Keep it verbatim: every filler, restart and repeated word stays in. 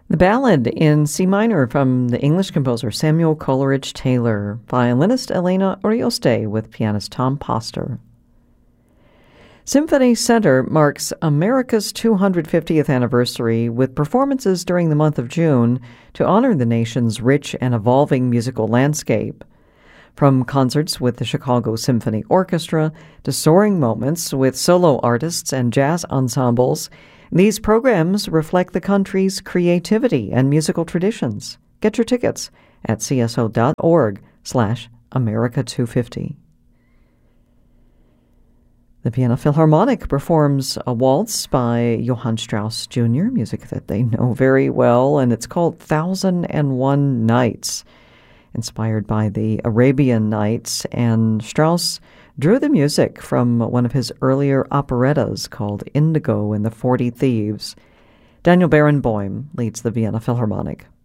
The Ballad in C minor from the English composer Samuel Coleridge Taylor, violinist Elena Urioste with pianist Tom Poster. Symphony Center marks America's two hundred fiftieth anniversary with performances during the month of June to honor the nation's rich and evolving musical landscape. From concerts with the Chicago Symphony Orchestra to soaring moments with solo artists and jazz ensembles, these programs reflect the country's creativity and musical traditions. Get your tickets at cso.org slash America 250. The Vienna Philharmonic performs a waltz by Johann Strauss Junior, music that they know very well, and it's called Thousand and One Nights, inspired by the Arabian Nights, and Strauss drew the music from one of his earlier operettas called Indigo and the Forty Thieves. Daniel Barenboim leads the Vienna Philharmonic.